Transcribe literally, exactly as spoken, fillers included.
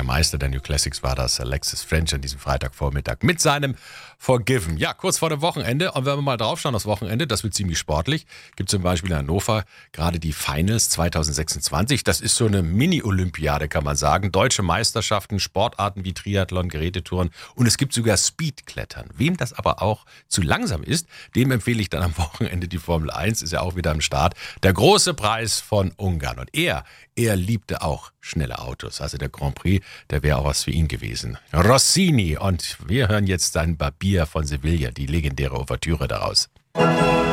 Meister der New Classics war das, Alexis French, an diesem Freitagvormittag mit seinem Forgiven. Ja, kurz vor dem Wochenende. Und wenn wir mal draufschauen, das Wochenende, das wird ziemlich sportlich. Gibt zum Beispiel in Hannover gerade die Finals zwanzig sechsundzwanzig. Das ist so eine Mini-Olympiade, kann man sagen. Deutsche Meisterschaften, Sportarten wie Triathlon, Gerätetouren und es gibt sogar Speedklettern. Wem das aber auch zu langsam ist, dem empfehle ich dann am Wochenende die Formel eins, ist ja auch wieder am Start. Der große Preis von Ungarn. Und er, er liebte auch schnelle Autos. Also der Grand Prix, der wäre auch was für ihn gewesen. Rossini. Und wir hören jetzt seinen Barbier von Sevilla, die legendäre Ouvertüre daraus.